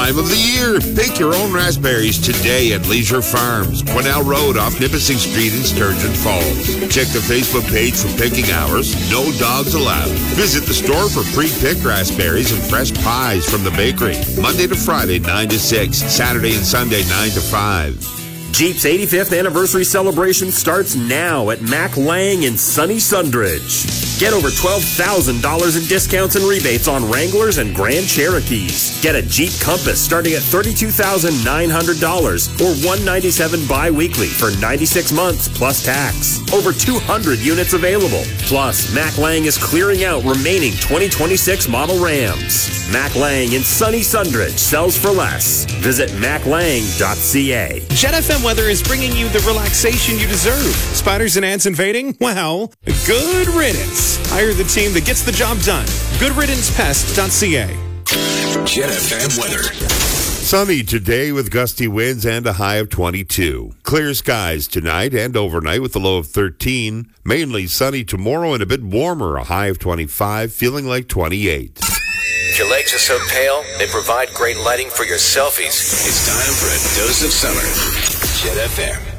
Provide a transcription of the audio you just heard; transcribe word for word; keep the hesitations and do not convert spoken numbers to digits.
time of the year. Pick your own raspberries today at Leisure Farms, Quesnel Road off Nipissing Street in Sturgeon Falls. Check the Facebook page for picking hours. No dogs allowed. Visit the store for pre-picked raspberries and fresh pies from the bakery. Monday to Friday, nine to six. Saturday and Sunday, nine to five. Jeep's eighty-fifth anniversary celebration starts now at Mac Lang in sunny Sundridge. Get over twelve thousand dollars in discounts and rebates on Wranglers and Grand Cherokees. Get a Jeep Compass starting at thirty-two thousand nine hundred dollars or one hundred ninety-seven dollars bi-weekly for ninety-six months plus tax. Over two hundred units available. Plus, Mac Lang is clearing out remaining twenty twenty-six model Rams. Mac Lang in sunny Sundridge sells for less. Visit mac lang dot c a. Jet F M weather is bringing you the relaxation you deserve. Spiders and ants invading? Well, good riddance. Hire the team that gets the job done. good riddance pest dot c a. Jet F M weather. Sunny today with gusty winds and a high of twenty-two. Clear skies tonight and overnight with a low of thirteen. Mainly sunny tomorrow and a bit warmer, a high of twenty-five, feeling like twenty-eight. If your legs are so pale, they provide great lighting for your selfies. It's time for a dose of summer. Jet F M.